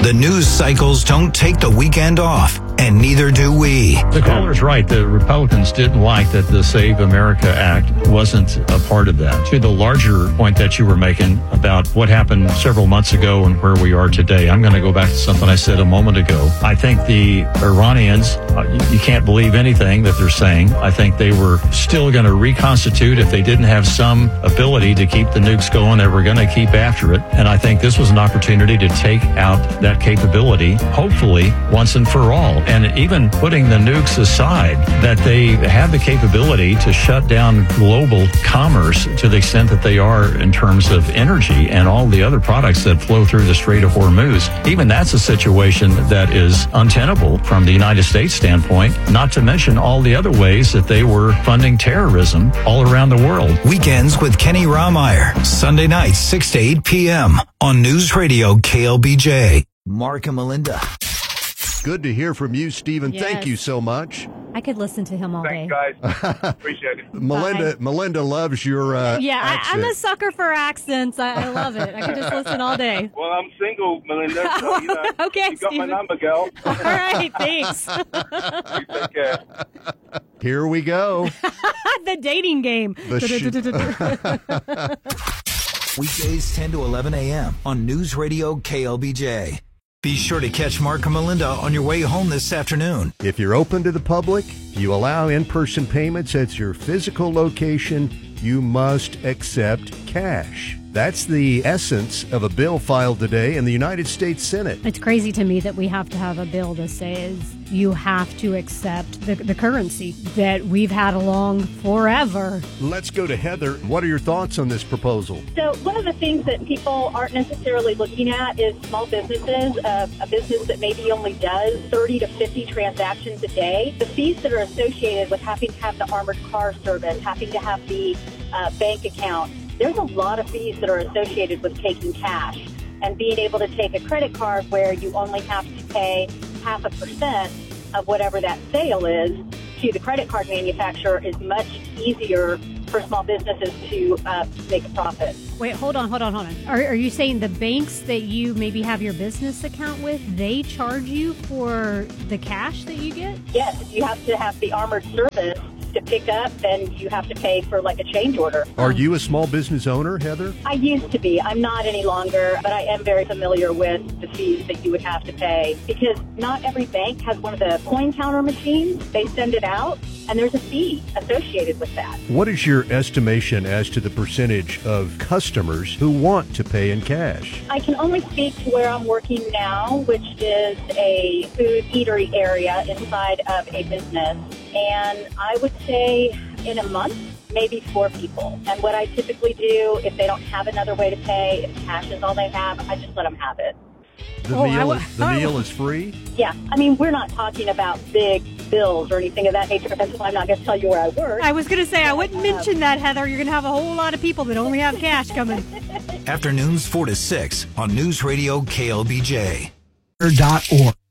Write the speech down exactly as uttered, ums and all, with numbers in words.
The news cycles don't take the weekend off, and neither do we. The caller's right. The Republicans didn't like that the Save America Act wasn't a part of that. To the larger point that you were making about what happened several months ago and where we are today, I'm going to go back to something I said a moment ago. I think the Iranians, uh, you, you can't believe anything that they're saying. I think they were still going to reconstitute if they didn't have some ability to keep the nukes going. They were going to keep after it. And I think this was an opportunity to take out that capability, hopefully, once and for all. And even putting the nukes aside, that they have the capability to shut down global commerce to the extent that they are in terms of energy and all the other products that flow through the Strait of Hormuz. Even that's a situation that is untenable from the United States standpoint, not to mention all the other ways that they were funding terrorism all around the world. Weekends with Kenny Rahmeyer, Sunday nights, six to eight p.m. on News Radio K L B J. Mark and Melinda. Good to hear from you, Stephen. Yes. Thank you so much. I could listen to him all Thanks, day. guys. Appreciate it. Melinda, Bye. Melinda loves your uh, Yeah, I, accent. I'm a sucker for accents. I, I love it. I could just listen all day. Well, I'm single, Melinda, so, you know, Okay, you got my Stephen. number, girl. All right, thanks. You take care. Here we go. The dating game. The Weekdays ten to eleven a.m. on News Radio K L B J. Be sure to catch Mark and Melinda on your way home this afternoon. If you're open to the public, you allow in-person payments at your physical location, you must accept cash. That's the essence of a bill filed today in the United States Senate. It's crazy to me that we have to have a bill that says you have to accept the, the currency that we've had along forever. Let's go to Heather. What are your thoughts on this proposal? So one of the things that people aren't necessarily looking at is small businesses, uh, a business that maybe only does thirty to fifty transactions a day. The fees that are associated with having to have the armored car service, having to have the uh, bank account, there's a lot of fees that are associated with taking cash. And being able to take a credit card where you only have to pay half a percent of whatever that sale is to the credit card manufacturer is much easier for small businesses to uh, make a profit. Wait, hold on, hold on, hold on. Are, are you saying the banks that you maybe have your business account with, they charge you for the cash that you get? Yes, if you have to have the armored service to pick up, then you have to pay for like a change order. Are you a small business owner, Heather? I used to be. I'm not any longer, but I am very familiar with the fees that you would have to pay because not every bank has one of the coin counter machines. They send it out, and there's a fee associated with that. What is your estimation as to the percentage of customers who want to pay in cash? I can only speak to where I'm working now, which is a food eatery area inside of a business. And I would say in a month, maybe four people. And what I typically do, if they don't have another way to pay, if cash is all they have, I just let them have it. The Oh, I meal, w- is, the I meal w- is free? Yeah, I mean, we're not talking about big bills or anything of that nature. That's why I'm not going to tell you where I work. I was going to say, I wouldn't mention that, Heather. You're going to have a whole lot of people that only have cash coming. Afternoons four to six on News Radio K L B J. Dot org.